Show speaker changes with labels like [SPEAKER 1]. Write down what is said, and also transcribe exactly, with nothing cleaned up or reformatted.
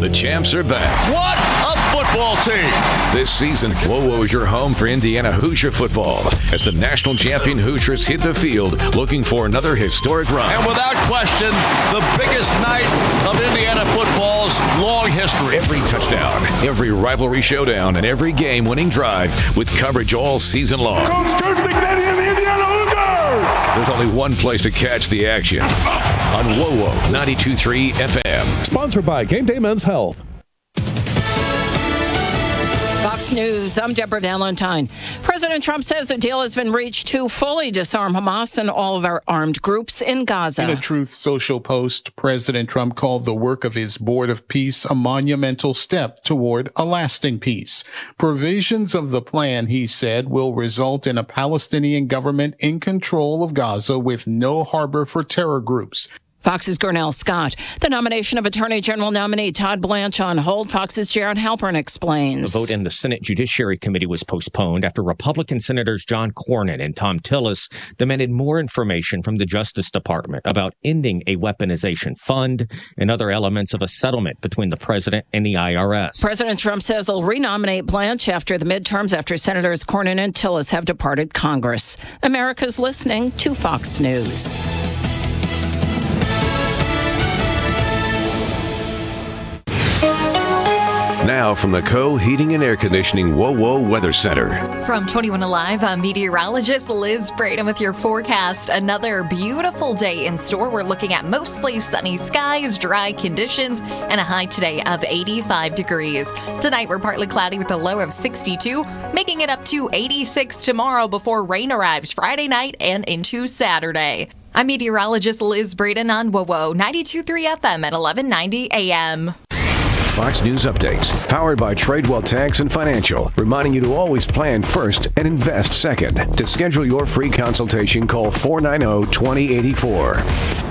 [SPEAKER 1] The champs are back.
[SPEAKER 2] What a football team!
[SPEAKER 1] This season, WoWo is your home for Indiana Hoosier football as the national champion Hoosiers hit the field looking for another historic run.
[SPEAKER 2] And without question, the biggest night of Indiana football's long history.
[SPEAKER 1] Every touchdown, every rivalry showdown, and every game-winning drive with coverage all season long.
[SPEAKER 3] Coach Kurt Cignetti and the Indiana Hoosiers!
[SPEAKER 1] There's only one place to catch the action. On WoWo ninety-two point three F M.
[SPEAKER 4] Sponsored by Game Day Men's Health.
[SPEAKER 5] Fox News, I'm Deborah Valentine. President Trump says a deal has been reached to fully disarm Hamas and all of our armed groups in Gaza.
[SPEAKER 6] In a Truth Social post, President Trump called the work of his Board of Peace a monumental step toward a lasting peace. Provisions of the plan, he said, will result in a Palestinian government in control of Gaza with no harbor for terror groups.
[SPEAKER 5] Fox's Gurnell Scott. The nomination of Attorney General nominee Todd Blanche on hold. Fox's Jared Halpern explains.
[SPEAKER 7] The vote in the Senate Judiciary Committee was postponed after Republican Senators John Cornyn and Tom Tillis demanded more information from the Justice Department about ending a weaponization fund and other elements of a settlement between the president and the I R S.
[SPEAKER 5] President Trump says he'll renominate Blanche after the midterms after Senators Cornyn and Tillis have departed Congress. America's listening to Fox News.
[SPEAKER 1] Now from the Co Heating and Air Conditioning WoWo Weather Center.
[SPEAKER 8] From twenty-one Alive, I'm meteorologist Liz Braden with your forecast. Another beautiful day in store. We're looking at mostly sunny skies, dry conditions, and a high today of eighty-five degrees. Tonight, we're partly cloudy with a low of sixty-two, making it up to eighty-six tomorrow before rain arrives Friday night and into Saturday. I'm meteorologist Liz Braden on WoWo ninety-two point three F M at eleven ninety A M.
[SPEAKER 1] Fox News updates, powered by Tradewell Tax and Financial, reminding you to always plan first and invest second. To schedule your free consultation, call four nine zero, two zero eight four.